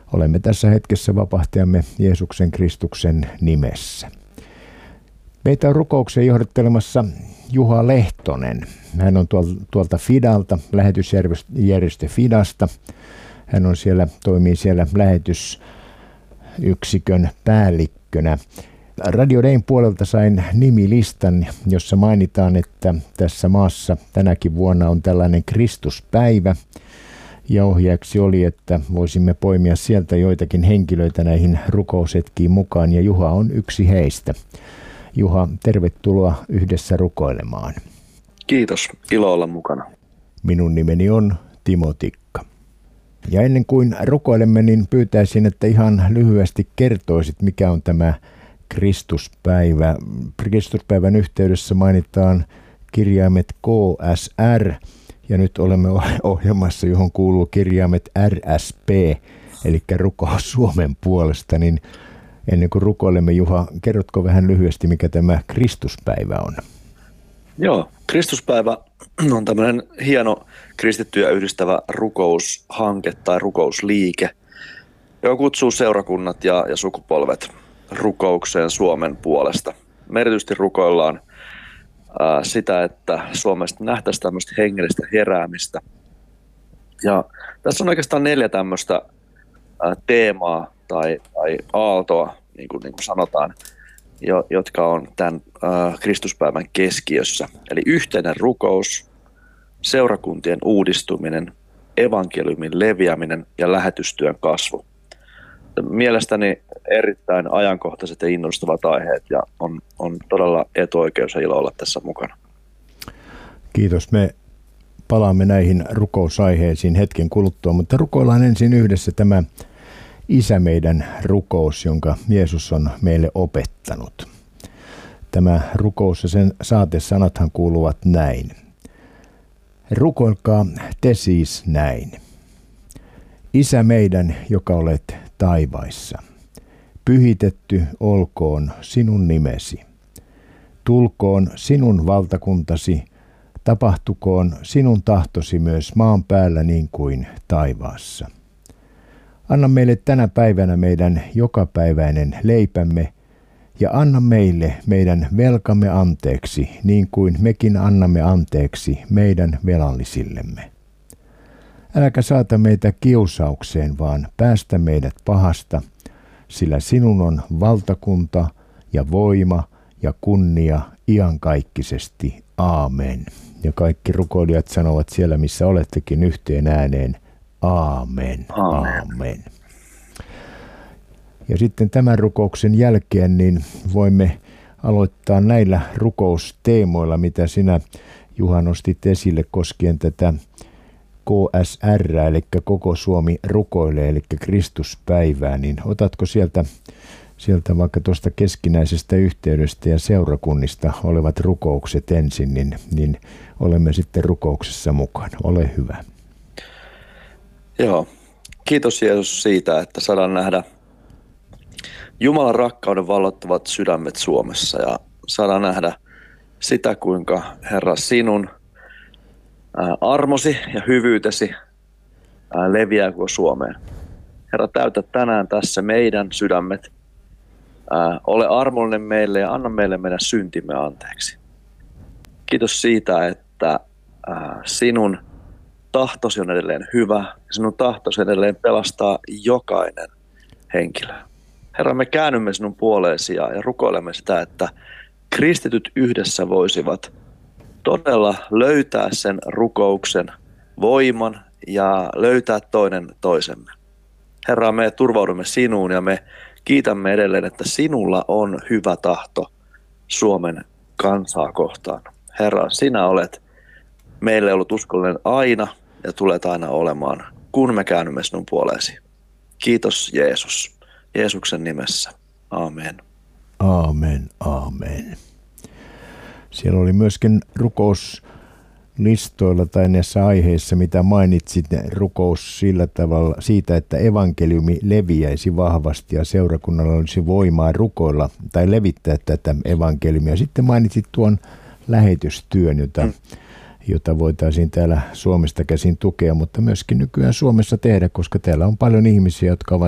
Olemme tässä hetkessä vapahtajamme Jeesuksen Kristuksen nimessä. Meitä on rukoukseen johdattelemassa Juha Lehtonen. Hän on tuolta Fidalta, lähetysjärjestö Fidasta. Hän on toimii siellä lähetysyksikön päällikkönä. Radio Dayn puolelta sain nimilistan, jossa mainitaan, että tässä maassa tänäkin vuonna on tällainen Kristuspäivä. Ja ohjaajaksi oli, että voisimme poimia sieltä joitakin henkilöitä näihin rukoushetkiin mukaan, ja Juha on yksi heistä. Juha, tervetuloa yhdessä rukoilemaan. Kiitos, ilo olla mukana. Minun nimeni on Timo Tikka. Ja ennen kuin rukoilemme, niin pyytäisin, että ihan lyhyesti kertoisit, mikä on tämä Kristuspäivä. Kristuspäivän yhteydessä mainitaan kirjaimet KSR, ja nyt olemme ohjelmassa, johon kuuluu kirjaimet RSP, eli rukous Suomen puolesta. Niin ennen kuin rukoilemme, Juha, kerrotko vähän lyhyesti, mikä tämä Kristuspäivä on? Joo, Kristuspäivä on tämmöinen hieno kristittyjä yhdistävä rukoushanke tai rukousliike, joka kutsuu seurakunnat ja sukupolvet rukoukseen Suomen puolesta. Me erityisesti rukoillaan sitä, että Suomesta nähtäisiin tämmöistä hengellistä heräämistä. Ja tässä on oikeastaan 4 tämmöistä teemaa tai aaltoa, niin kuin sanotaan, jotka on tämän Kristuspäivän keskiössä. Eli yhteinen rukous, seurakuntien uudistuminen, evankeliumin leviäminen ja lähetystyön kasvu. Mielestäni erittäin ajankohtaiset ja innostavat aiheet, ja on todella etuoikeus ja ilo olla tässä mukana. Kiitos. Me palaamme näihin rukousaiheisiin hetken kuluttua, mutta rukoillaan ensin yhdessä tämä Isä meidän rukous, jonka Jeesus on meille opettanut. Tämä rukous ja sen saatesanathan kuuluvat näin. Rukoilkaa te siis näin. Isä meidän, joka olet taivaissa, pyhitetty olkoon sinun nimesi. Tulkoon sinun valtakuntasi, tapahtukoon sinun tahtosi myös maan päällä niin kuin taivaassa. Anna meille tänä päivänä meidän jokapäiväinen leipämme, ja anna meille meidän velkamme anteeksi, niin kuin mekin annamme anteeksi meidän velallisillemme. Äläkä saata meitä kiusaukseen, vaan päästä meidät pahasta, sillä sinun on valtakunta ja voima ja kunnia iankaikkisesti. Aamen. Ja kaikki rukoilijat sanovat siellä, missä olettekin, yhteen ääneen. Aamen. Aamen. Ja sitten tämän rukouksen jälkeen niin voimme aloittaa näillä rukousteemoilla, mitä sinä, Juha, nostit esille koskien tätä KSR, eli Koko Suomi rukoilee, eli Kristuspäivää. Niin otatko sieltä vaikka tuosta keskinäisestä yhteydestä ja seurakunnista olevat rukoukset ensin, niin olemme sitten rukouksessa mukana. Ole hyvä. Joo, kiitos Jeesus siitä, että saadaan nähdä Jumalan rakkauden vallottavat sydämet Suomessa, ja saadaan nähdä sitä, kuinka Herra sinun armosi ja hyvyytesi leviää koko Suomeen. Herra, täytä tänään tässä meidän sydämet. Ole armollinen meille ja anna meille meidän syntimme anteeksi. Kiitos siitä, että sinun tahtosi on edelleen hyvä ja sinun tahtosi edelleen pelastaa jokainen henkilö. Herra, me käännymme sinun puoleesi ja rukoilemme sitä, että kristityt yhdessä voisivat todella löytää sen rukouksen voiman ja löytää toinen toisemme. Herra, me turvaudumme sinuun ja me kiitämme edelleen, että sinulla on hyvä tahto Suomen kansaa kohtaan. Herra, sinä olet meille ollut uskollinen aina ja tulet aina olemaan, kun me käännymme sinun puoleesi. Kiitos Jeesus. Jeesuksen nimessä. Aamen. Aamen, aamen. Siellä oli myöskin rukouslistoilla tai näissä aiheissa, mitä mainitsit, rukous sillä tavalla siitä, että evankeliumi leviäisi vahvasti ja seurakunnalla olisi voimaa rukoilla tai levittää tätä evankeliumia. Sitten mainitsit tuon lähetystyön, jota voitaisiin täällä Suomesta käsin tukea, mutta myöskin nykyään Suomessa tehdä, koska täällä on paljon ihmisiä, jotka ovat